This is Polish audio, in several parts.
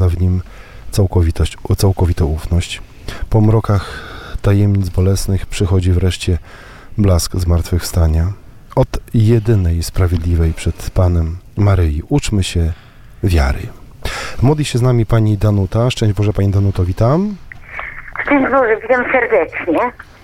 w nim całkowitą ufność. Po mrokach tajemnic bolesnych przychodzi wreszcie blask zmartwychwstania. Od jedynej sprawiedliwej przed Panem Maryi uczmy się wiary. Modli się z nami pani Danuta. Szczęść Boże, pani Danuto, witam. Szczęść Boże, witam serdecznie.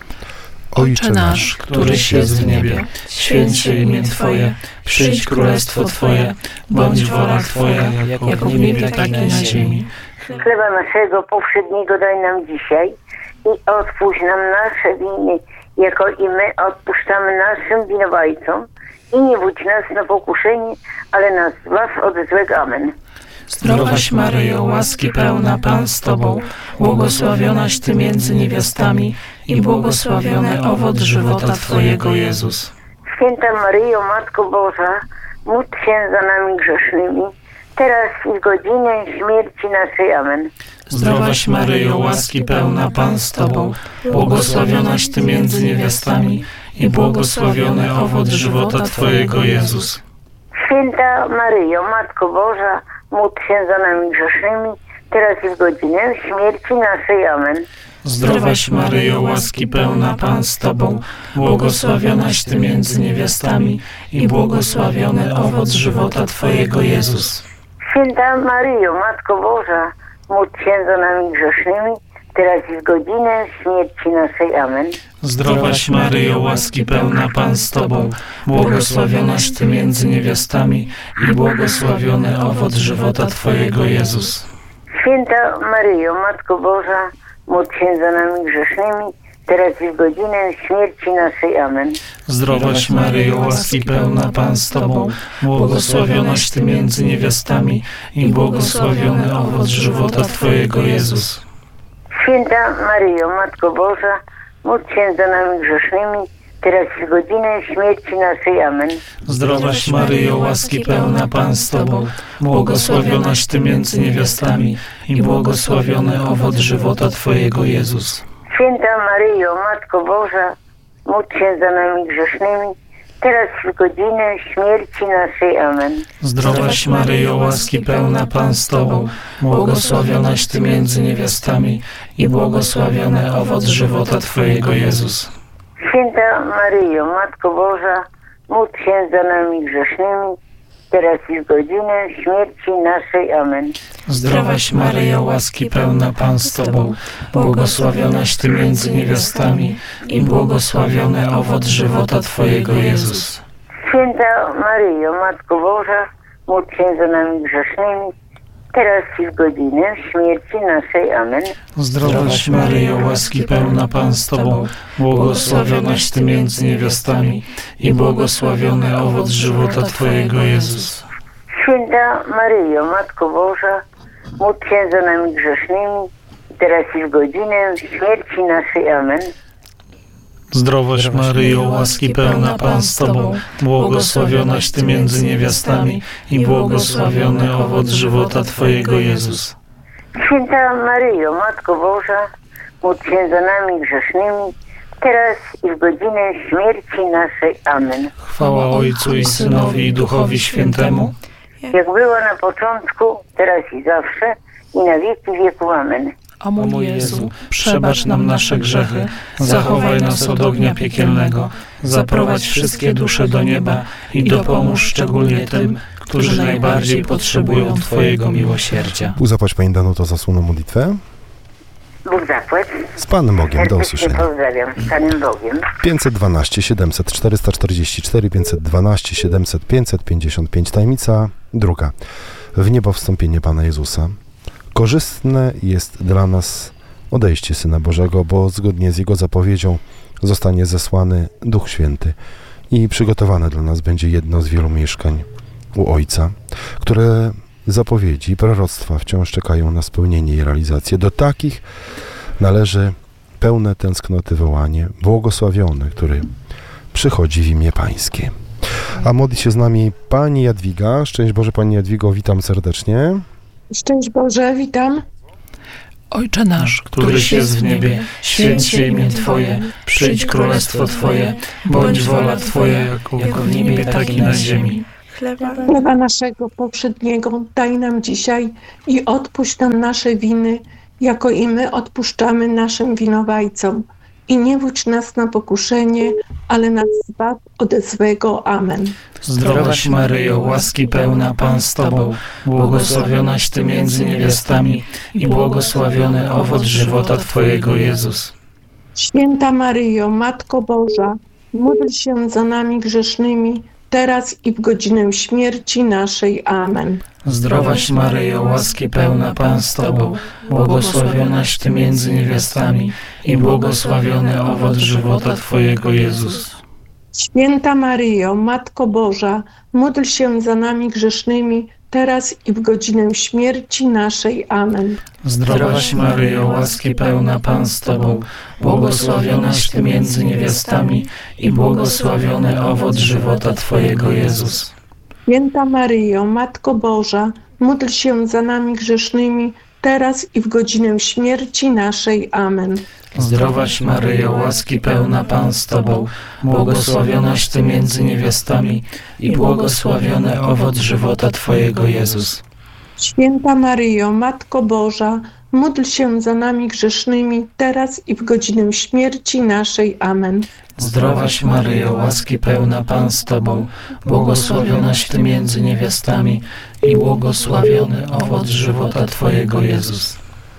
Ojcze nasz, któryś jest w niebie, święć się imię Twoje, przyjdź królestwo Twoje, bądź wola Twoja, jako w niebie, tak i na ziemi. Chleba naszego powszedniego daj nam dzisiaj i odpuść nam nasze winy, jako i my odpuszczamy naszym winowajcom. I nie wódź nas na pokuszenie, ale nas zbaw od złego. Amen. Zdrowaś Maryjo, łaski pełna, Pan z Tobą, błogosławionaś Ty między niewiastami i błogosławiony owoc żywota Twojego, Jezus. Święta Maryjo, Matko Boża, módl się za nami grzesznymi, teraz i w godzinę śmierci naszej. Amen. Zdrowaś Maryjo, łaski pełna, Pan z Tobą, błogosławionaś Ty między niewiastami i błogosławiony owoc żywota Twojego, Jezus. Święta Maryjo, Matko Boża, módl się za nami grzesznymi, teraz i w godzinę śmierci naszej. Amen. Zdrowaś Maryjo, łaski pełna, Pan z Tobą, błogosławionaś Ty między niewiastami i błogosławiony owoc żywota Twojego, Jezus. Święta Maryjo, Matko Boża, módl się za nami grzesznymi, teraz i w godzinę śmierci naszej. Amen. Zdrowaś Maryjo, łaski pełna, Pan z Tobą, błogosławionaś Ty między niewiastami i błogosławiony owoc żywota Twojego, Jezus. Święta Maryjo, Matko Boża, módl się za nami grzesznymi, teraz i w godzinę śmierci naszej. Amen. Zdrowaś Maryjo, łaski pełna, Pan z Tobą, błogosławionaś Ty między niewiastami i błogosławiony owoc żywota Twojego, Jezus. Święta Maryjo, Matko Boża, módl się za nami grzesznymi, teraz i w godzinę śmierci naszej. Amen. Zdrowaś Maryjo, łaski pełna, Pan z Tobą, błogosławionaś Ty między niewiastami i błogosławiony owoc żywota Twojego, Jezus. Święta Maryjo, Matko Boża, módl się za nami grzesznymi, teraz i w godzinę śmierci naszej. Amen. Zdrowaś Maryjo, łaski pełna, Pan z Tobą, błogosławionaś Ty między niewiastami i błogosławiony owoc żywota Twojego, Jezus. Święta Maryjo, Matko Boża, módl się za nami grzesznymi, teraz i w godzinę śmierci naszej. Amen. Zdrowaś Maryjo, łaski pełna, Pan z Tobą, błogosławionaś Ty między niewiastami i błogosławiony owoc żywota Twojego, Jezus. Święta Maryjo, Matko Boża, módl się za nami grzesznymi, teraz i w godzinę śmierci naszej. Amen. Zdrowaś Maryjo, łaski pełna, Pan z Tobą, błogosławionaś Ty między niewiastami i błogosławiony owoc żywota Twojego, Jezus. Święta Maryjo, Matko Boża, módl się za nami grzesznymi, teraz i w godzinę śmierci naszej. Amen. Zdrowaś Maryjo, łaski pełna, Pan z Tobą, błogosławionaś Ty między niewiastami i błogosławiony owoc żywota Twojego, Jezus. Święta Maryjo, Matko Boża, módl się za nami grzesznymi, teraz i w godzinę śmierci naszej. Amen. Chwała Ojcu i Synowi i Duchowi Świętemu, Jak było na początku, teraz i zawsze, i na wieki wieków. Amen. O mój Jezu, przebacz nam nasze grzechy, zachowaj nas od ognia piekielnego, zaprowadź wszystkie dusze do nieba i dopomóż szczególnie tym, którzy najbardziej potrzebują Twojego miłosierdzia. Zapłać pani Danuto za słowną modlitwę. Bóg zapłać. Z Panem Bogiem, do Serdecznie usłyszenia. pozdrawiam, z Panem Bogiem. 512 700 444 512 700 555. Tajemnica druga. W niebo wstąpienie Pana Jezusa. Korzystne jest dla nas odejście Syna Bożego, bo zgodnie z Jego zapowiedzią zostanie zesłany Duch Święty i przygotowane dla nas będzie jedno z wielu mieszkań u Ojca, które zapowiedzi i proroctwa wciąż czekają na spełnienie i realizację. Do takich należy pełne tęsknoty wołanie, błogosławiony, który przychodzi w imię Pańskie. A modli się z nami Pani Jadwiga. Szczęść Boże, Pani Jadwigo, witam serdecznie. Szczęść Boże, witam. Ojcze nasz, któryś jest w niebie, święć się imię Twoje, przyjdź królestwo Twoje, bądź wola Twoja, jako w niebie, tak i na ziemi. Chleba naszego powszedniego daj nam dzisiaj i odpuść nam nasze winy, jako i my odpuszczamy naszym winowajcom. I nie wódź nas na pokuszenie, ale nas zbaw ode złego. Amen. Zdrowaś Maryjo, łaski pełna, Pan z Tobą, błogosławionaś Ty między niewiastami i błogosławiony owoc żywota Twojego, Jezus. Święta Maryjo, Matko Boża, módl się za nami grzesznymi, teraz i w godzinę śmierci naszej. Amen. Zdrowaś Maryjo, łaski pełna, Pan z Tobą, błogosławionaś Ty między niewiastami i błogosławiony owoc żywota Twojego, Jezus. Święta Maryjo, Matko Boża, módl się za nami grzesznymi, teraz i w godzinę śmierci naszej. Amen. Zdrowaś Maryjo, łaski pełna, Pan z Tobą, błogosławionaś Ty między niewiastami i błogosławiony owoc żywota Twojego, Jezus. Święta Maryjo, Matko Boża, módl się za nami grzesznymi, teraz i w godzinę śmierci naszej. Amen. Zdrowaś Maryjo, łaski pełna, Pan z Tobą, błogosławionaś Ty między niewiastami i błogosławiony owoc żywota Twojego, Jezus. Święta Maryjo, Matko Boża, módl się za nami grzesznymi, teraz i w godzinę śmierci naszej. Amen. Zdrowaś Maryjo, łaski pełna, Pan z Tobą, błogosławionaś Ty między niewiastami i błogosławiony owoc żywota Twojego, Jezus.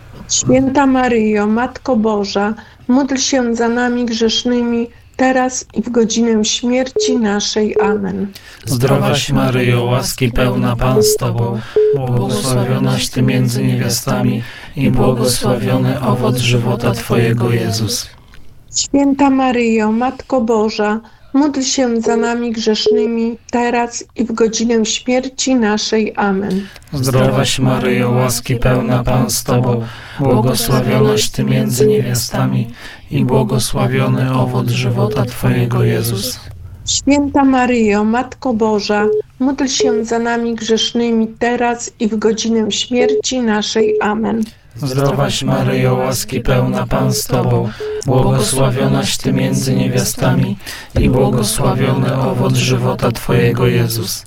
Święta Maryjo, Matko Boża, módl się za nami grzesznymi, teraz i w godzinę śmierci naszej. Amen. Zdrowaś Maryjo, łaski pełna, Pan z Tobą, błogosławionaś Ty między niewiastami i błogosławiony owoc żywota Twojego, Jezus. Święta Maryjo, Matko Boża, módl się za nami grzesznymi, teraz i w godzinę śmierci naszej. Amen. Zdrowaś Maryjo, łaski pełna, Pan z Tobą, błogosławionaś Ty między niewiastami i błogosławiony owoc żywota Twojego, Jezus. Święta Maryjo, Matko Boża, módl się za nami grzesznymi, teraz i w godzinę śmierci naszej. Amen. Zdrowaś Maryjo, łaski pełna, Pan z Tobą, błogosławionaś Ty między niewiastami i błogosławiony owoc żywota Twojego, Jezus.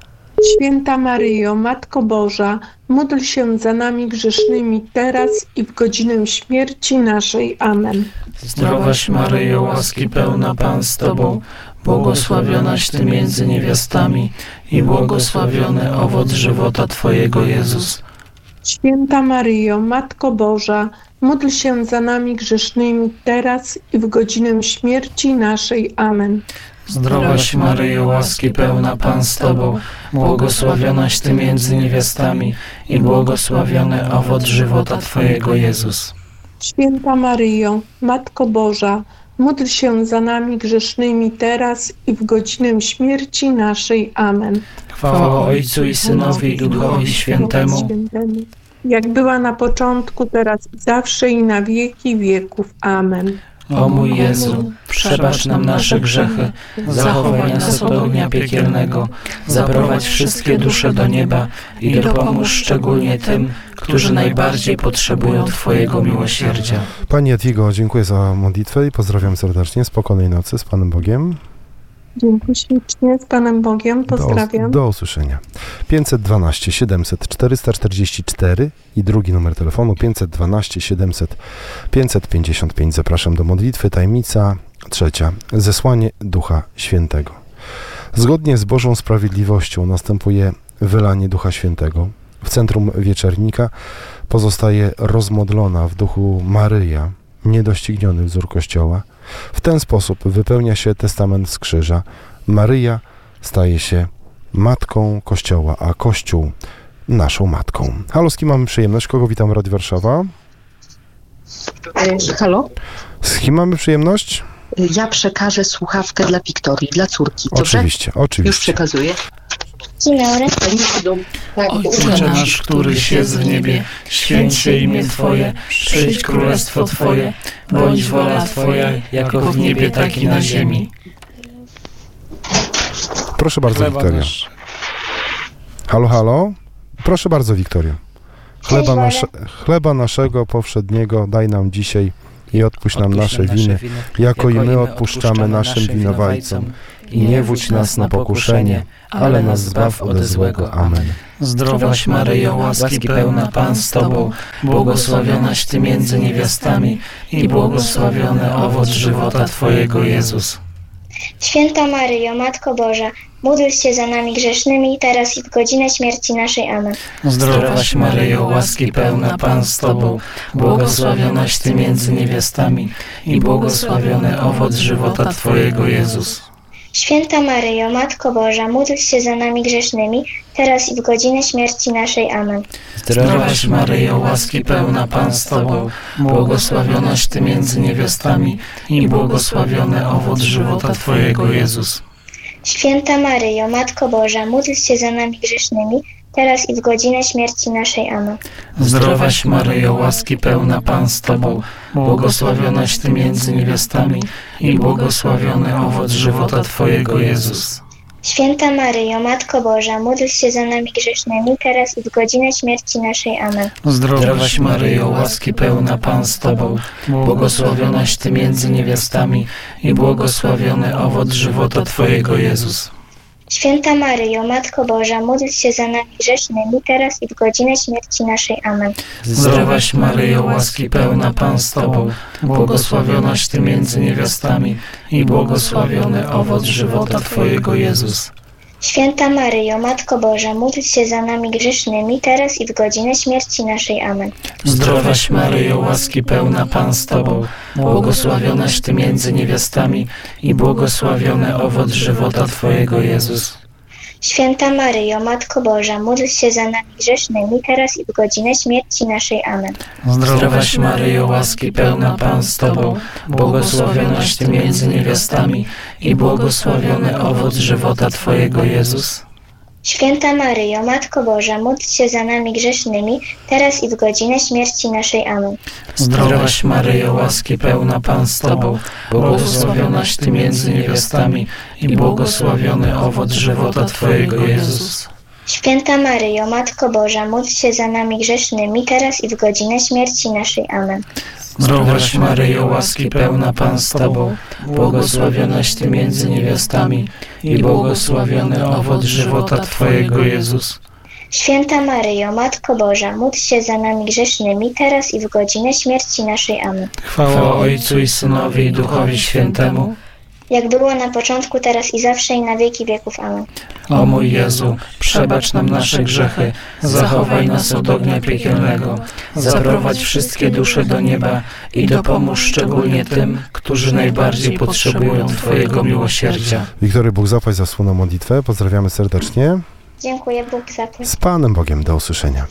Święta Maryjo, Matko Boża, módl się za nami grzesznymi, teraz i w godzinę śmierci naszej. Amen. Zdrowaś Maryjo, łaski pełna, Pan z Tobą, błogosławionaś Ty między niewiastami i błogosławiony owoc żywota Twojego, Jezus. Święta Maryjo, Matko Boża, módl się za nami grzesznymi, teraz i w godzinę śmierci naszej. Amen. Zdrowaś Maryjo, łaski pełna, Pan z Tobą, błogosławionaś Ty między niewiastami i błogosławiony owoc żywota Twojego, Jezus. Święta Maryjo, Matko Boża, módl się za nami grzesznymi, teraz i w godzinę śmierci naszej. Amen. Chwała Ojcu i Synowi i Duchowi Świętemu, jak była na początku, teraz i zawsze i na wieki wieków. Amen. O mój Jezu, przebacz nam nasze grzechy, zachowaj nas od ognia piekielnego, zaprowadź wszystkie dusze do nieba i dopomóż szczególnie tym, którzy najbardziej potrzebują Twojego miłosierdzia. Pani Jadwigo, dziękuję za modlitwę i pozdrawiam serdecznie. Spokojnej nocy, z Panem Bogiem. Dziękuję ślicznie, z Panem Bogiem, pozdrawiam. Do usłyszenia. 512 700 444 i drugi numer telefonu 512 700 555. Zapraszam do modlitwy. Tajemnica trzecia. Zesłanie Ducha Świętego. Zgodnie z Bożą sprawiedliwością następuje wylanie Ducha Świętego. W centrum wieczernika pozostaje rozmodlona w duchu Maryja, niedościgniony wzór Kościoła. W ten sposób wypełnia się testament z krzyża. Maryja staje się matką Kościoła, a Kościół naszą matką. Halo, z kim mamy przyjemność? Kogo witam w Radiu Warszawa? Halo? Z kim mamy przyjemność? Ja przekażę słuchawkę dla Wiktorii, dla córki. Dobrze? Oczywiście. Już przekazuję. Dzień dobry. Ojcze nasz, któryś jest w niebie, święć się imię Twoje, przyjdź królestwo Twoje, bądź wola Twoja, jako w niebie, tak i na ziemi. Proszę bardzo, Wiktoria. Halo, halo? Proszę bardzo, Wiktoria. Chleba naszego powszedniego daj nam dzisiaj i odpuść nam nasze winy, jako i my odpuszczamy naszym winowajcom. i nie wódź nas na pokuszenie, ale nas zbaw ode złego. Amen. Zdrowaś Maryjo, łaski pełna, Pan z Tobą, błogosławionaś Ty między niewiastami i błogosławiony owoc żywota Twojego, Jezus. Święta Maryjo, Matko Boża, módl się za nami grzesznymi, teraz i w godzinę śmierci naszej. Amen. Zdrowaś Maryjo, łaski pełna, Pan z Tobą, błogosławionaś Ty między niewiastami i błogosławiony owoc żywota Twojego, Jezus. Święta Maryjo, Matko Boża, módl się za nami grzesznymi, teraz i w godzinę śmierci naszej. Amen. Zdrowaś Maryjo, łaski pełna, Pan z Tobą, błogosławionaś Ty między niewiastami i błogosławiony owoc żywota Twojego, Jezus. Święta Maryjo, Matko Boża, módl się za nami grzesznymi, teraz i w godzinę śmierci naszej. Amen. Zdrowaś Maryjo, łaski pełna, Pan z Tobą, błogosławionaś Ty między niewiastami i błogosławiony owoc żywota Twojego, Jezus. Święta Maryjo, Matko Boża, módl się za nami grzesznymi, teraz i w godzinę śmierci naszej. Amen. Zdrowaś Maryjo, łaski pełna, Pan z Tobą, błogosławionaś Ty między niewiastami i błogosławiony owoc żywota Twojego, Jezus. Święta Maryjo, Matko Boża, módl się za nami grzesznymi, teraz i w godzinę śmierci naszej. Amen. Zdrowaś Maryjo, łaski pełna, Pan z Tobą, błogosławionaś Ty między niewiastami i błogosławiony owoc żywota Twojego, Jezus. Święta Maryjo, Matko Boża, módl się za nami grzesznymi, teraz i w godzinę śmierci naszej. Amen. Zdrowaś Maryjo, łaski pełna, Pan z Tobą, błogosławionaś Ty między niewiastami i błogosławiony owoc żywota Twojego, Jezus. Święta Maryjo, Matko Boża, módl się za nami grzesznymi, teraz i w godzinę śmierci naszej. Amen. Zdrowaś Maryjo, łaski pełna, Pan z Tobą, błogosławionaś Ty między niewiastami i błogosławiony owoc żywota Twojego, Jezus. Święta Maryjo, Matko Boża, módl się za nami grzesznymi, teraz i w godzinę śmierci naszej. Amen. Zdrowaś Maryjo, łaski pełna, Pan z Tobą, błogosławionaś Ty między niewiastami i błogosławiony owoc żywota Twojego, Jezus. Święta Maryjo, Matko Boża, módl się za nami grzesznymi, teraz i w godzinę śmierci naszej. Amen. Zdrowaś Maryjo, łaski pełna, Pan z Tobą, błogosławionaś Ty między niewiastami i błogosławiony owoc żywota Twojego, Jezus. Święta Maryjo, Matko Boża, módl się za nami grzesznymi, teraz i w godzinę śmierci naszej. Amen. Chwała Ojcu i Synowi i Duchowi Świętemu, jak było na początku, teraz i zawsze i na wieki wieków. Amen. O mój Jezu, przebacz nam nasze grzechy, zachowaj nas od ognia piekielnego, zaprowadź wszystkie dusze do nieba i dopomóż szczególnie tym, którzy najbardziej potrzebują Twojego miłosierdzia. Wiktory, Bóg zapłać za słowną modlitwę. Pozdrawiamy serdecznie. Dziękuję, Bóg zapłać. Z Panem Bogiem, do usłyszenia.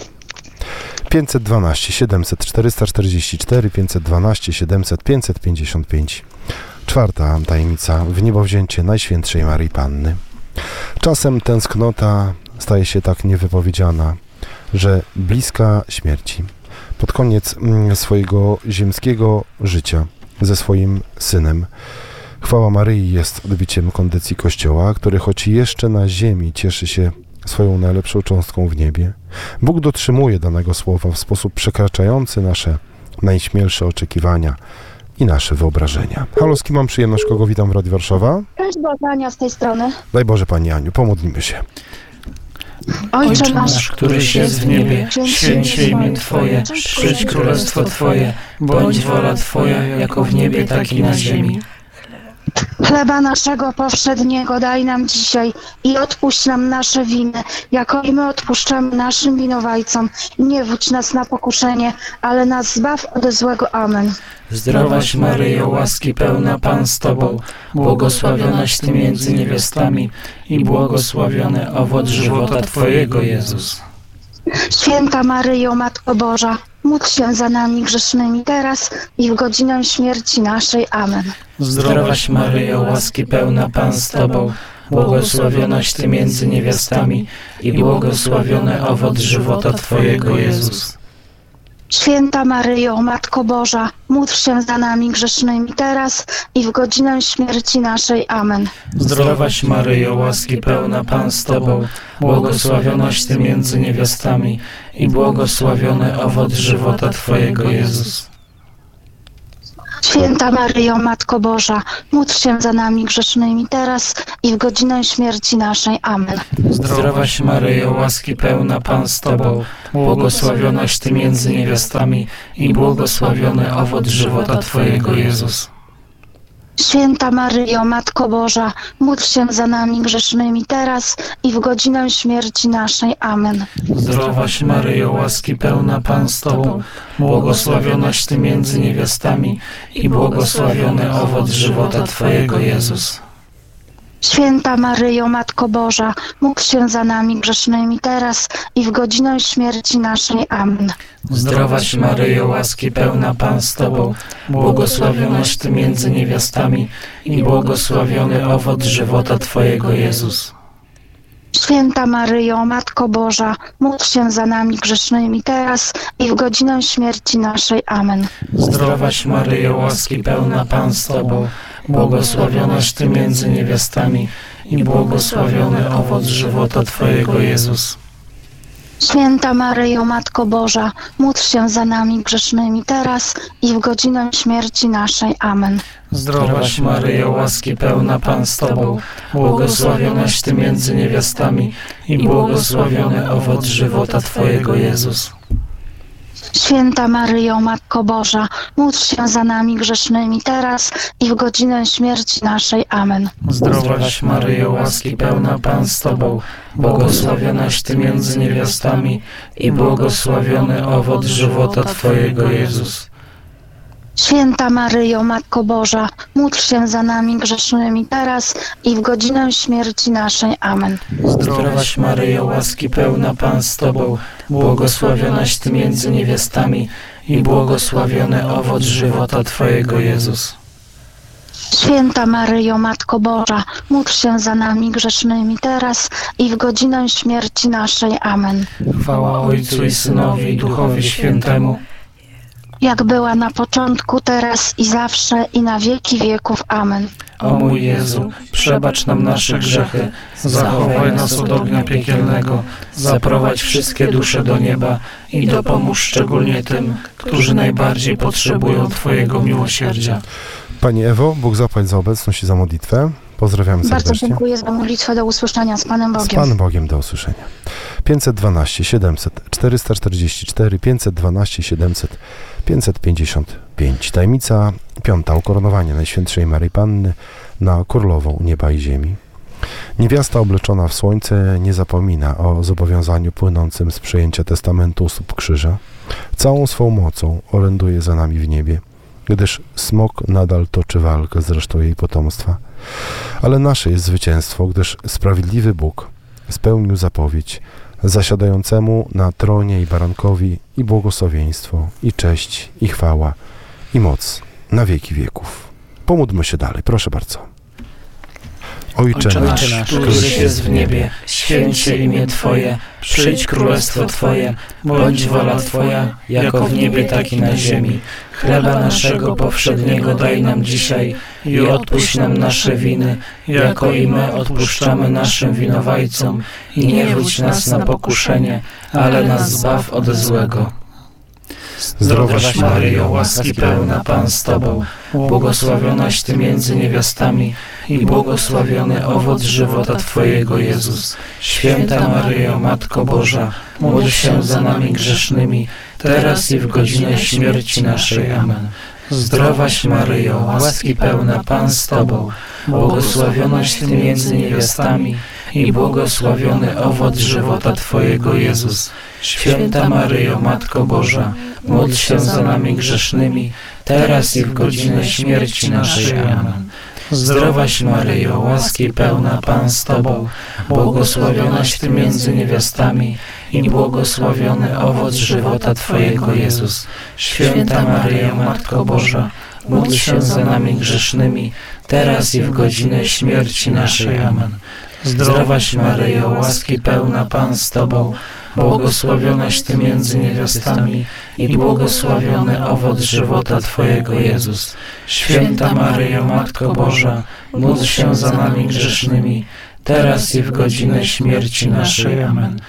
512 700 444 512 700 555. Czwarta tajemnica, wniebowzięcie Najświętszej Maryi Panny. Czasem tęsknota staje się tak niewypowiedziana, że bliska śmierci. Pod koniec swojego ziemskiego życia ze swoim synem. Chwała Maryi jest odbiciem kondycji Kościoła, który choć jeszcze na ziemi cieszy się swoją najlepszą cząstką w niebie. Bóg dotrzymuje danego słowa w sposób przekraczający nasze najśmielsze oczekiwania i nasze wyobrażenia. Halo, z kim mam przyjemność, kogo witam w Radiu Warszawa? Cześć, Boga, Ania z tej strony. Daj Boże, Pani Aniu, pomodlimy się. Ojcze nasz, któryś jest w niebie, święć się imię Twoje, przyjdź królestwo Twoje, bądź wola Twoja, jako w niebie, tak i na ziemi. Chleba naszego powszedniego daj nam dzisiaj i odpuść nam nasze winy, jako i my odpuszczamy naszym winowajcom. Nie wódź nas na pokuszenie, ale nas zbaw ode złego. Amen. Zdrowaś Maryjo, łaski pełna, Pan z Tobą, błogosławionaś Ty między niewiastami i błogosławiony owoc żywota Twojego, Jezus. Święta Maryjo, Matko Boża, módl się za nami grzesznymi teraz i w godzinę śmierci naszej. Amen. Zdrowaś Maryjo, łaski pełna, Pan z Tobą, błogosławionaś Ty między niewiastami i błogosławiony owoc żywota Twojego, Jezus. Święta Maryjo, Matko Boża, módl się za nami grzesznymi teraz i w godzinę śmierci naszej. Amen. Zdrowaś Maryjo, łaski pełna, Pan z Tobą, błogosławionaś Ty między niewiastami i błogosławiony owoc żywota Twojego, Jezus. Święta Maryjo, Matko Boża, módl się za nami grzesznymi teraz i w godzinę śmierci naszej. Amen. Zdrowaś Maryjo, łaski pełna, Pan z Tobą, błogosławionaś Ty między niewiastami i błogosławiony owoc żywota Twojego, Jezus. Święta Maryjo, Matko Boża, módl się za nami grzesznymi teraz i w godzinę śmierci naszej. Amen. Zdrowaś Maryjo, łaski pełna, Pan z Tobą, błogosławionaś Ty między niewiastami i błogosławiony owoc żywota Twojego, Jezus. Święta Maryjo, Matko Boża, módl się za nami grzesznymi teraz i w godzinę śmierci naszej. Amen. Zdrowaś Maryjo, łaski pełna, Pan z Tobą, błogosławionaś Ty między niewiastami i błogosławiony owoc żywota Twojego, Jezus. Święta Maryjo, Matko Boża, módl się za nami grzesznymi teraz i w godzinę śmierci naszej. Amen. Zdrowaś Maryjo, łaski pełna, Pan z Tobą, błogosławionaś Ty między niewiastami i błogosławiony owoc żywota Twojego, Jezus. Święta Maryjo, Matko Boża, módl się za nami grzesznymi teraz i w godzinę śmierci naszej. Amen. Zdrowaś Maryjo, łaski pełna, Pan z Tobą, błogosławionaś Ty między niewiastami i błogosławiony owoc żywota Twojego, Jezus. Święta Maryjo, Matko Boża, módl się za nami grzesznymi teraz i w godzinę śmierci naszej. Amen. Zdrowaś Maryjo, łaski pełna, Pan z Tobą, błogosławionaś Ty między niewiastami i błogosławiony owoc żywota Twojego, Jezus. Święta Maryjo, Matko Boża, módl się za nami grzesznymi teraz i w godzinę śmierci naszej. Amen. Zdrowaś Maryjo, łaski pełna, Pan z Tobą, błogosławionaś Ty między niewiastami i błogosławiony owoc żywota Twojego, Jezus. Święta Maryjo, Matko Boża, módl się za nami grzesznymi teraz i w godzinę śmierci naszej. Amen. Chwała Ojcu i Synowi i Duchowi Świętemu, jak była na początku, teraz i zawsze, i na wieki wieków. Amen. O mój Jezu, przebacz nam nasze grzechy, zachowaj nas od ognia piekielnego, zaprowadź wszystkie dusze do nieba i dopomóż szczególnie tym, którzy najbardziej potrzebują Twojego miłosierdzia. Pani Ewo, Bóg zapłać za obecność i za modlitwę. Pozdrawiamy serdecznie. Bardzo dziękuję za modlitwę. Do usłyszenia. Z Panem Bogiem. Z Panem Bogiem, do usłyszenia. 512 700 444 512 700 555. Tajemnica 5. Ukoronowanie Najświętszej Maryi Panny na Królową Nieba i Ziemi. Niewiasta obleczona w słońce nie zapomina o zobowiązaniu płynącym z przyjęcia testamentu u stóp krzyża. Całą swą mocą oręduje za nami w niebie, gdyż smok nadal toczy walkę z resztą jej potomstwa. Ale nasze jest zwycięstwo, gdyż sprawiedliwy Bóg spełnił zapowiedź zasiadającemu na tronie i barankowi i błogosławieństwo, i cześć, i chwała, i moc na wieki wieków. Pomódlmy się dalej, proszę bardzo. Ojcze nasz, któryś jest w niebie, święć się imię Twoje, przyjdź królestwo Twoje, bądź wola Twoja, jako w niebie, tak i na ziemi. Chleba naszego powszedniego daj nam dzisiaj i odpuść nam nasze winy, jako i my odpuszczamy naszym winowajcom. I nie wódź nas na pokuszenie, ale nas zbaw ode złego. Zdrowaś Maryjo, łaski pełna, Pan z Tobą, błogosławionaś Ty między niewiastami i błogosławiony owoc żywota Twojego, Jezus. Święta Maryjo, Matko Boża, módl się za nami grzesznymi, teraz i w godzinę śmierci naszej. Amen. Zdrowaś Maryjo, łaski pełna, Pan z Tobą, błogosławionaś Ty między niewiastami i błogosławiony owoc żywota Twojego, Jezus. Święta Maryjo, Matko Boża, módl się za nami grzesznymi, teraz i w godzinę śmierci naszej. Amen. Zdrowaś Maryjo, łaski pełna, Pan z Tobą, błogosławionaś Ty między niewiastami i błogosławiony owoc żywota Twojego, Jezus. Święta Maryjo, Matko Boża, módl się za nami grzesznymi, teraz i w godzinę śmierci naszej. Amen. Zdrowaś Maryjo, łaski pełna, Pan z Tobą, błogosławionaś Ty między niewiastami i błogosławiony owoc żywota Twojego, Jezus. Święta Maryjo, Matko Boża, módl się za nami grzesznymi, teraz i w godzinę śmierci naszej. Amen.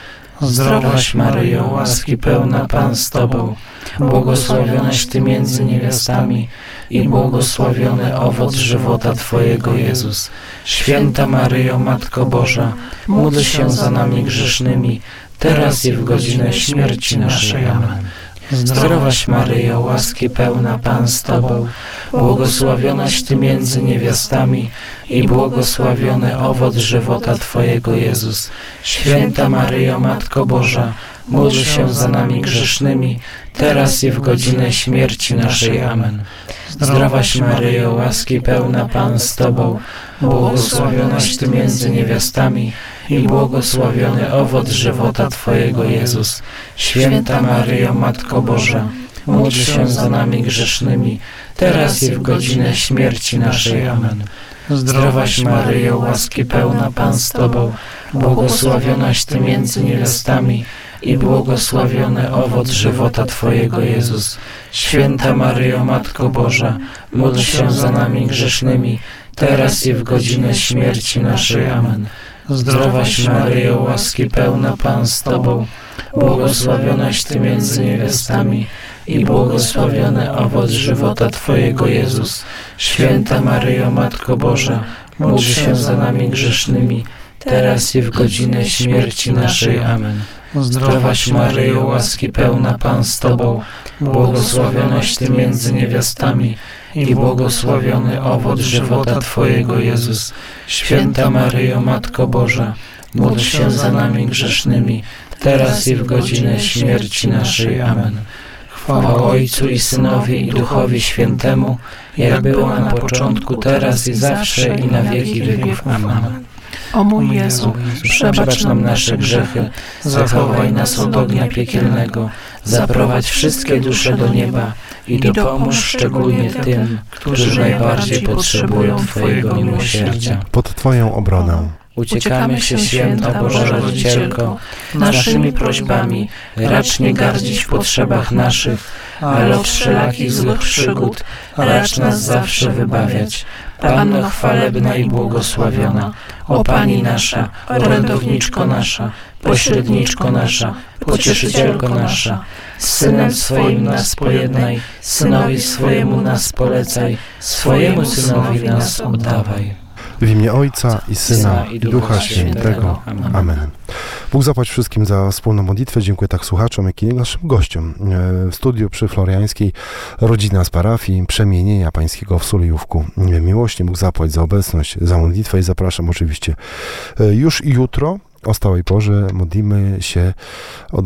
Zdrowaś Maryjo, łaski pełna Pan z Tobą, błogosławionaś Ty między niewiastami i błogosławiony owoc żywota Twojego Jezus. Święta Maryjo, Matko Boża, módl się za nami grzesznymi, teraz i w godzinę śmierci naszej. Amen. Zdrowaś Maryjo, łaski pełna Pan z Tobą, błogosławionaś Ty między niewiastami i błogosławiony owoc żywota Twojego Jezus. Święta Maryjo, Matko Boża, módl się za nami grzesznymi, teraz i w godzinę śmierci naszej. Amen. Zdrowaś Maryjo, łaski pełna Pan z Tobą, błogosławionaś Ty między niewiastami i błogosławiony owoc żywota Twojego Jezus. Święta Maryjo, Matko Boża, módl się za nami grzesznymi, teraz i w godzinę śmierci naszej. Amen. Zdrowaś Maryjo, łaski pełna Pan z Tobą, błogosławionaś Ty między niewiastami i błogosławiony owoc żywota Twojego Jezus. Święta Maryjo, Matko Boża, módl się za nami grzesznymi, teraz i w godzinę śmierci naszej. Amen. Zdrowaś Maryjo, łaski pełna Pan z Tobą, błogosławionaś Ty między niewiastami i błogosławiony owoc żywota Twojego Jezus. Święta Maryjo, Matko Boża, módl się za nami grzesznymi, teraz i w godzinę śmierci naszej. Amen. Zdrowaś Maryjo, łaski pełna Pan z Tobą, błogosławionaś Ty między niewiastami i błogosławiony owoc żywota Twojego Jezus. Święta Maryjo, Matko Boża, módl się za nami grzesznymi, teraz i w godzinę śmierci naszej. Amen. Chwała Ojcu i Synowi i Duchowi Świętemu, jak była na początku, teraz i zawsze i na wieki wieków. Amen. O mój Jezu, przebacz nam nasze grzechy, zachowaj nas od ognia piekielnego, zaprowadź wszystkie dusze do nieba i dopomóż szczególnie tym, którzy najbardziej potrzebują Twojego miłosierdzia. Pod Twoją obronę Uciekamy się, Święta Boża Rodzicielko, naszymi prośbami, racz nie gardzić w potrzebach naszych, ale od wszelakich złych przygód racz nas zawsze wybawiać. Panno chwalebna i błogosławiona, o Pani nasza, orędowniczko nasza, pośredniczko nasza, pocieszycielko nasza, z Synem swoim nas pojednaj, Synowi swojemu nas polecaj, swojemu Synowi nas oddawaj. w imię Ojca i Syna i Ducha Świętego. Amen. Bóg zapłać wszystkim za wspólną modlitwę. Dziękuję tak słuchaczom, jak i naszym gościom. W studiu przy Floriańskiej rodzina z parafii Przemienienia Pańskiego w Sulejówku. Miłośnie Bóg zapłać za obecność, za modlitwę i zapraszam oczywiście już jutro o stałej porze. Modlimy się o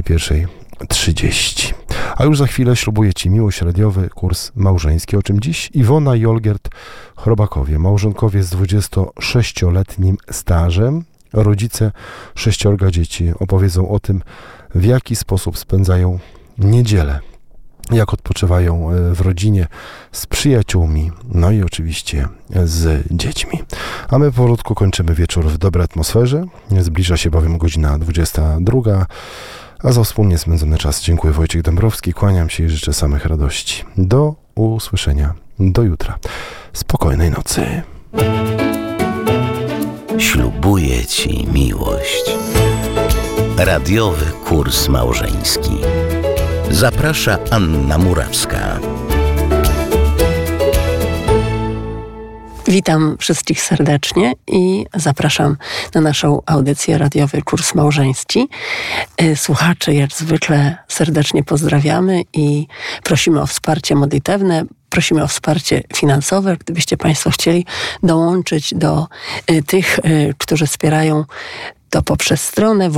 21:30. A już za chwilę ślubuję Ci miłość radiowy, kurs małżeński, o czym dziś Iwona i Olgierd Chrobakowie, małżonkowie z 26-letnim stażem, rodzice 6 dzieci, opowiedzą o tym, w jaki sposób spędzają niedzielę, jak odpoczywają w rodzinie, z przyjaciółmi, no i oczywiście z dziećmi. A my powolutku kończymy wieczór w dobrej atmosferze. Zbliża się bowiem godzina 22, a za wspólnie spędzony czas dziękuję. Wojciech Dąbrowski, kłaniam się i życzę samych radości. Do usłyszenia, do jutra. Spokojnej nocy. Ślubuję Ci miłość. Radiowy kurs małżeński. Zaprasza Anna Murawska. Witam wszystkich serdecznie i zapraszam na naszą audycję radiowy kurs małżeński. Słuchaczy jak zwykle serdecznie pozdrawiamy i prosimy o wsparcie modlitewne, prosimy o wsparcie finansowe, gdybyście Państwo chcieli dołączyć do tych, którzy wspierają to poprzez stronę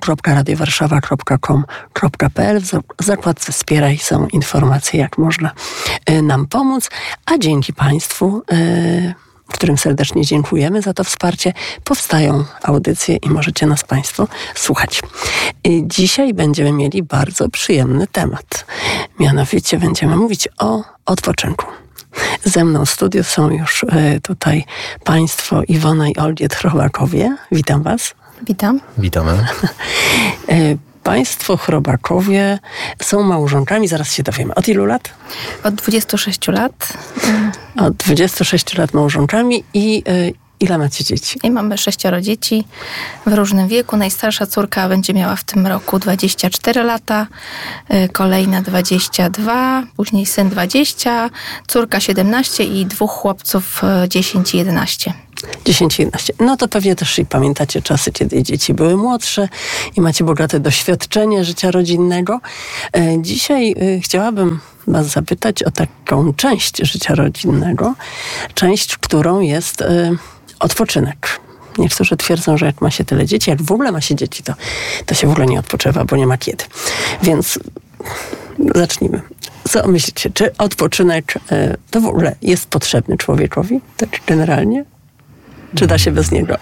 www.radiowarszawa.com.pl. W zakładce Wspieraj są informacje, jak można nam pomóc, a dzięki Państwu, którym serdecznie dziękujemy za to wsparcie, powstają audycje i możecie nas Państwo słuchać. Dzisiaj będziemy mieli bardzo przyjemny temat. Mianowicie będziemy mówić o odpoczynku. Ze mną w studiu są już tutaj Państwo Iwona i Olgierd Chrobakowie. Witam Was. Witam. Witamy. Państwo Chrobakowie są małżonkami, zaraz się dowiemy. Od ilu lat? Od 26 lat. Od 26 lat małżonkami i Ile macie dzieci? I mamy 6 dzieci w różnym wieku. Najstarsza córka będzie miała w tym roku 24 lata, kolejna 22, później syn 20, córka 17 i 2 chłopców 10 i 11. 10 i 11. No to pewnie też i pamiętacie czasy, kiedy dzieci były młodsze i macie bogate doświadczenie życia rodzinnego. Dzisiaj chciałabym was zapytać o taką część życia rodzinnego. Część, którą jest odpoczynek. Niektórzy twierdzą, że jak ma się tyle dzieci, jak w ogóle ma się dzieci, to się w ogóle nie odpoczywa, bo nie ma kiedy. Więc zacznijmy. Co myślicie? Czy odpoczynek to w ogóle jest potrzebny człowiekowi? Tak generalnie? Czy da się bez niego?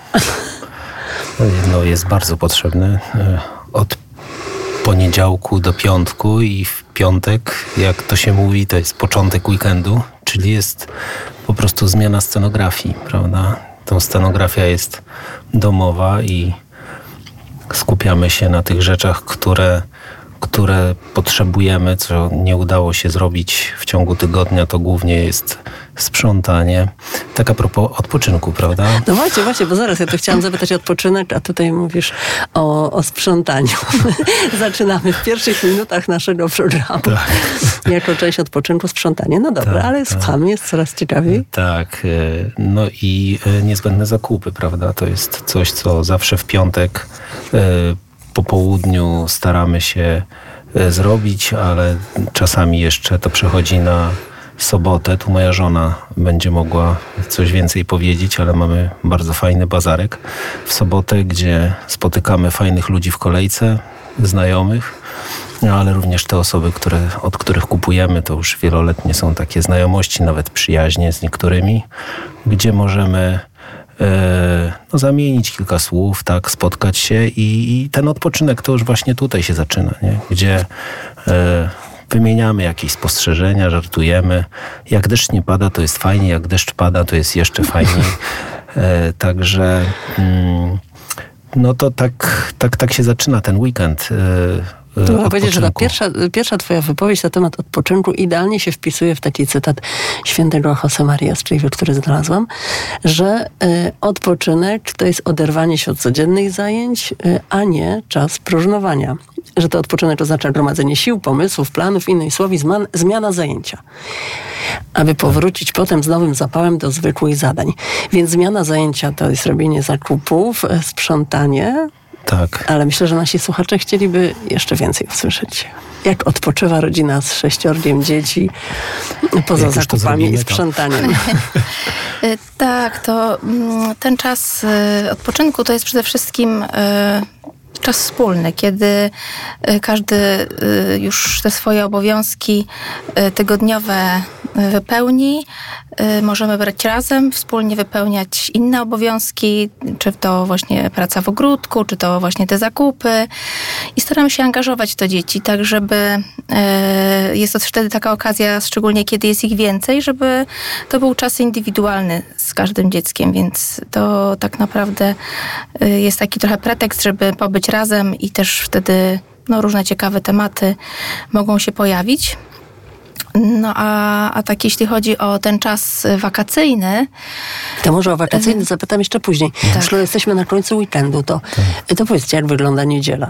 No, jest bardzo potrzebny. Od poniedziałku do piątku i w piątek, jak to się mówi, to jest początek weekendu, czyli jest po prostu zmiana scenografii, prawda? Tą scenografia jest domowa i skupiamy się na tych rzeczach, które potrzebujemy, co nie udało się zrobić w ciągu tygodnia, to głównie jest sprzątanie. Tak a propos odpoczynku, prawda? No właśnie, bo zaraz ja tu chciałam zapytać o odpoczynek, a tutaj mówisz o sprzątaniu. Zaczynamy w pierwszych minutach naszego programu. Tak. Jako część odpoczynku sprzątanie. No dobra, tak, ale słuchamy, jest coraz ciekawiej. Tak, no i niezbędne zakupy, prawda? To jest coś, co zawsze w piątek po południu staramy się zrobić, ale czasami jeszcze to przechodzi na sobotę. Tu moja żona będzie mogła coś więcej powiedzieć, ale mamy bardzo fajny bazarek w sobotę, gdzie spotykamy fajnych ludzi w kolejce, znajomych, ale również te osoby, od których kupujemy, to już wieloletnie są takie znajomości, nawet przyjaźnie z niektórymi, gdzie możemy zamienić kilka słów, tak, spotkać się i ten odpoczynek to już właśnie tutaj się zaczyna, nie? Gdzie wymieniamy jakieś spostrzeżenia, żartujemy. Jak deszcz nie pada, to jest fajnie, jak deszcz pada, to jest jeszcze fajniej. Także no to tak się zaczyna ten weekend. To mogę powiedzieć, że ta pierwsza twoja wypowiedź na temat odpoczynku idealnie się wpisuje w taki cytat świętego Josemaria Escrivá, który znalazłam, że odpoczynek to jest oderwanie się od codziennych zajęć, a nie czas próżnowania. Że to odpoczynek oznacza gromadzenie sił, pomysłów, planów, innej słowy, zmiana zajęcia. Aby powrócić potem z nowym zapałem do zwykłych zadań. Więc zmiana zajęcia to jest robienie zakupów, sprzątanie. Tak. Ale myślę, że nasi słuchacze chcieliby jeszcze więcej usłyszeć. Jak odpoczywa rodzina z 6 dzieci poza zakupami i sprzątaniem? Tak, to ten czas odpoczynku to jest przede wszystkim czas wspólny, kiedy każdy już te swoje obowiązki tygodniowe wypełni. Możemy brać razem, wspólnie wypełniać inne obowiązki, czy to właśnie praca w ogródku, czy to właśnie te zakupy. I staramy się angażować to dzieci, tak żeby jest to też wtedy taka okazja, szczególnie kiedy jest ich więcej, żeby to był czas indywidualny z każdym dzieckiem, więc to tak naprawdę jest taki trochę pretekst, żeby pobyć razem i też wtedy różne ciekawe tematy mogą się pojawić. No a tak jeśli chodzi o ten czas wakacyjny... To może o wakacyjny zapytam jeszcze później. Tak. Skoro jesteśmy na końcu weekendu, to powiedzcie, jak wygląda niedziela?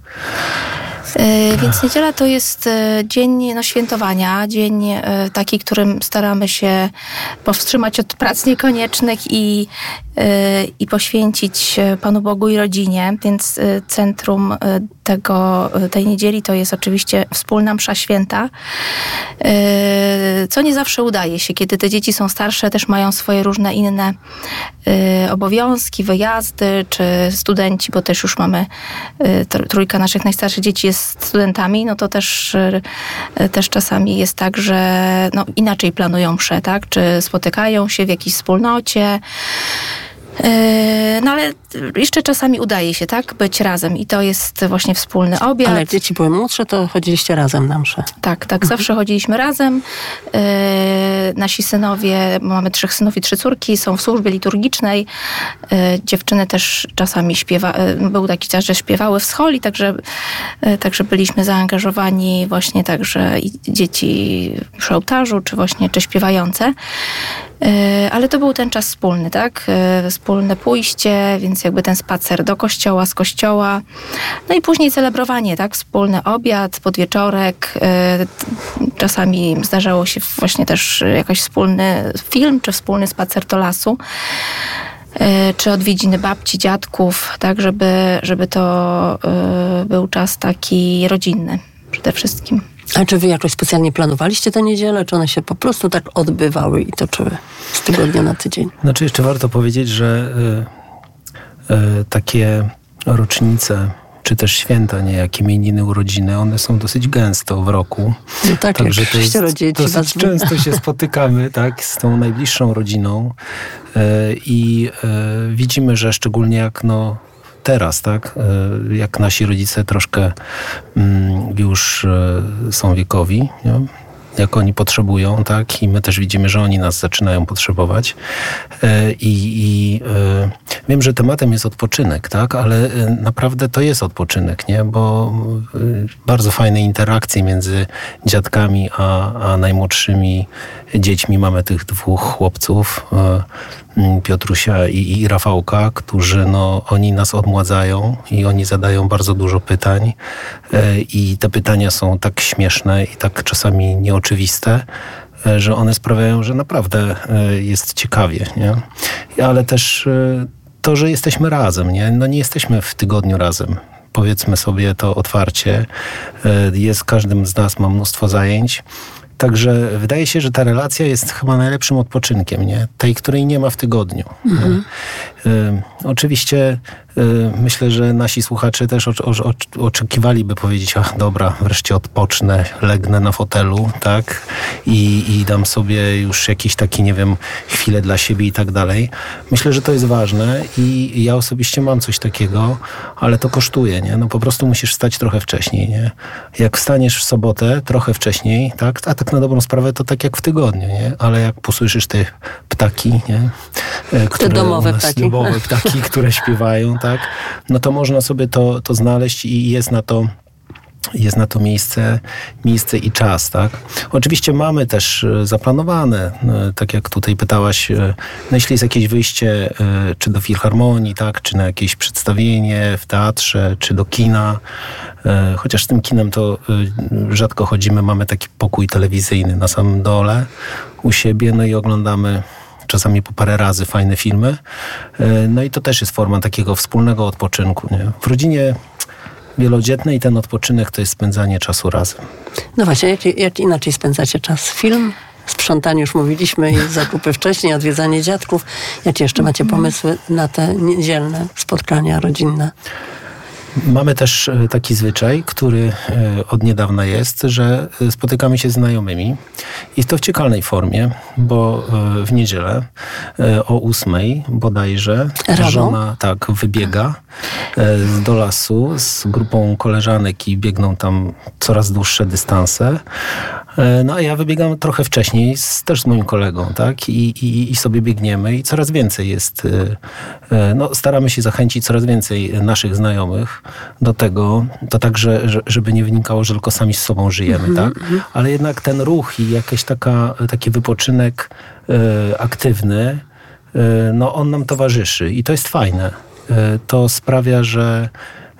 Więc niedziela to jest dzień świętowania, dzień taki, którym staramy się powstrzymać od prac niekoniecznych i poświęcić Panu Bogu i rodzinie, więc centrum tej niedzieli to jest oczywiście wspólna msza święta, co nie zawsze udaje się, kiedy te dzieci są starsze, też mają swoje różne inne obowiązki, wyjazdy, czy studenci, bo też już mamy trójka naszych najstarszych dzieci jest studentami, no to też czasami jest tak, że inaczej planują mszę, tak? Czy spotykają się w jakiejś wspólnocie, no ale jeszcze czasami udaje się, tak, być razem i to jest właśnie wspólny obiad. Ale jak dzieci były młodsze, to chodziliście razem na mszę. Tak, zawsze chodziliśmy razem. Nasi synowie, mamy 3 synów i 3 córki, są w służbie liturgicznej. Dziewczyny też czasami był taki czas, że śpiewały w scholi, także byliśmy zaangażowani właśnie także i dzieci przy ołtarzu, czy śpiewające. Ale to był ten czas wspólny, tak? Wspólne pójście, więc jakby ten spacer do kościoła, z kościoła. No i później celebrowanie, tak? Wspólny obiad, podwieczorek. Czasami zdarzało się właśnie też jakiś wspólny film, czy wspólny spacer do lasu. Czy odwiedziny babci, dziadków, tak? Żeby to był czas taki rodzinny przede wszystkim. A czy wy jakoś specjalnie planowaliście te niedziele, czy one się po prostu tak odbywały i toczyły z tygodnia na tydzień? Znaczy jeszcze warto powiedzieć, że takie rocznice, czy też święta, nie, jak imieniny, urodziny, one są dosyć gęsto w roku. No tak, także jak 6 dzieci. Dosyć często się spotykamy, tak, z tą najbliższą rodziną i widzimy, że szczególnie jak teraz, tak, jak nasi rodzice troszkę już są wiekowi, nie? Jak oni potrzebują, tak, i my też widzimy, że oni nas zaczynają potrzebować. Wiem, że tematem jest odpoczynek, tak, ale naprawdę to jest odpoczynek, nie, bo bardzo fajne interakcje między dziadkami a najmłodszymi dziećmi. Mamy tych 2 chłopców, Piotrusia i Rafałka, którzy oni nas odmładzają i oni zadają bardzo dużo pytań i te pytania są tak śmieszne i tak czasami nieoczywiste, że one sprawiają, że naprawdę jest ciekawie, nie? Ale też to, że jesteśmy razem, nie? Nie jesteśmy w tygodniu razem. Powiedzmy sobie to otwarcie. Każdym z nas ma mnóstwo zajęć. Także wydaje się, że ta relacja jest chyba najlepszym odpoczynkiem, nie? Tej, której nie ma w tygodniu. Mhm. Oczywiście myślę, że nasi słuchacze też oczekiwaliby powiedzieć, dobra, wreszcie odpocznę, legnę na fotelu, tak? I dam sobie już jakieś takie, nie wiem, chwile dla siebie i tak dalej. Myślę, że to jest ważne i ja osobiście mam coś takiego, ale to kosztuje, nie? Po prostu musisz wstać trochę wcześniej, nie? Jak wstaniesz w sobotę trochę wcześniej, tak? A tak na dobrą sprawę to tak jak w tygodniu, nie? Ale jak posłyszysz te ptaki, nie? Te domowe ptaki. Domowe ptaki, które śpiewają, tak? No to można sobie to znaleźć i jest na to miejsce i czas, tak? Oczywiście mamy też zaplanowane, tak jak tutaj pytałaś, jeśli jest jakieś wyjście, czy do filharmonii, tak? Czy na jakieś przedstawienie w teatrze, czy do kina, chociaż z tym kinem to rzadko chodzimy, mamy taki pokój telewizyjny na samym dole u siebie, i oglądamy czasami po parę razy fajne filmy. No i to też jest forma takiego wspólnego odpoczynku, nie? W rodzinie wielodzietnej ten odpoczynek to jest spędzanie czasu razem. No właśnie, jak inaczej spędzacie czas? Film? Sprzątanie już mówiliśmy i zakupy wcześniej, odwiedzanie dziadków. Jakie jeszcze macie pomysły na te niedzielne spotkania rodzinne? Mamy też taki zwyczaj, który od niedawna jest, że spotykamy się z znajomymi i to w ciekalnej formie, bo w niedzielę o 8:00 bodajże żona wybiega do lasu z grupą koleżanek i biegną tam coraz dłuższe dystanse. No a ja wybiegam trochę wcześniej, też z moim kolegą, tak? I sobie biegniemy i coraz więcej jest, staramy się zachęcić coraz więcej naszych znajomych do tego, to tak, żeby nie wynikało, że tylko sami z sobą żyjemy, tak? Ale jednak ten ruch i jakiś taki wypoczynek aktywny, on nam towarzyszy i to jest fajne. To sprawia, że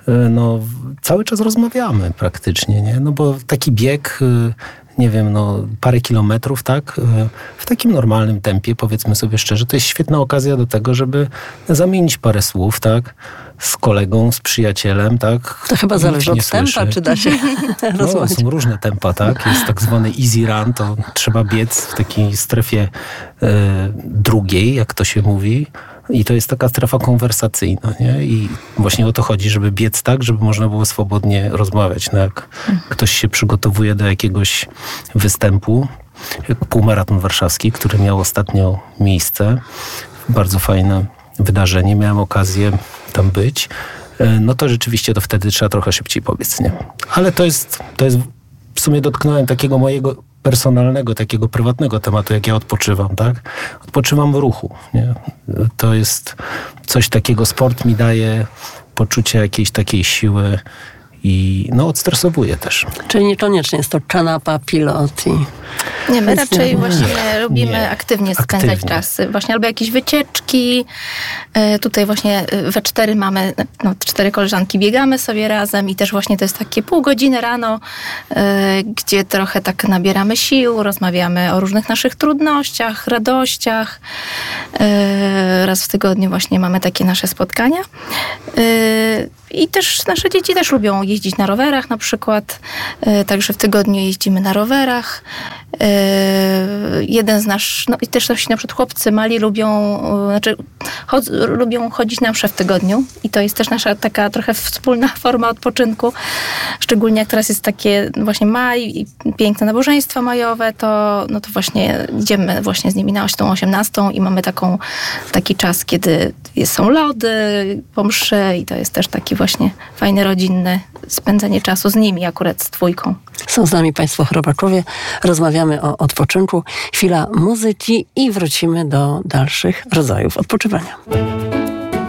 cały czas rozmawiamy praktycznie, nie? Bo taki bieg, nie wiem, parę kilometrów, tak? W takim normalnym tempie, powiedzmy sobie szczerze, to jest świetna okazja do tego, żeby zamienić parę słów, tak? Z kolegą, z przyjacielem, tak? To chyba zależy od tempa, czy da się rozmawiać. Są różne tempa, tak? Jest tak zwany easy run, to trzeba biec w takiej strefie drugiej, jak to się mówi. I to jest taka strefa konwersacyjna, nie? I właśnie o to chodzi, żeby biec tak, żeby można było swobodnie rozmawiać. Jak ktoś się przygotowuje do jakiegoś występu, jak półmaraton warszawski, który miał ostatnio miejsce, bardzo fajne wydarzenie, miałem okazję tam być, to rzeczywiście to wtedy trzeba trochę szybciej pobiec, nie? Ale to jest w sumie dotknąłem takiego mojego personalnego, takiego prywatnego tematu, jak ja odpoczywam, tak? Odpoczywam w ruchu, nie? To jest coś takiego, sport mi daje poczucie jakiejś takiej siły i odstresowuje też. Czyli niekoniecznie jest to kanapa, pilot i Nie, my raczej właśnie lubimy aktywnie spędzać czas. Właśnie albo jakieś wycieczki. Tutaj właśnie we 4 mamy, 4 koleżanki biegamy sobie razem i też właśnie to jest takie pół godziny rano, gdzie trochę tak nabieramy sił, rozmawiamy o różnych naszych trudnościach, radościach. Raz w tygodniu właśnie mamy takie nasze spotkania. I też nasze dzieci też lubią jeździć na rowerach na przykład. Także w tygodniu jeździmy na rowerach. Jeden z i też na przykład chłopcy mali lubią chodzić na msze w tygodniu i to jest też nasza taka trochę wspólna forma odpoczynku. Szczególnie jak teraz jest takie właśnie maj i piękne nabożeństwa majowe, to właśnie idziemy właśnie z nimi na tą 18 i mamy taki czas, kiedy są lody po mszy i to jest też taki właśnie fajny, rodzinny spędzenie czasu z nimi, akurat z 2. Są z nami Państwo chrobakowie. Rozmawiamy o odpoczynku. Chwila muzyki i wrócimy do dalszych rodzajów odpoczywania.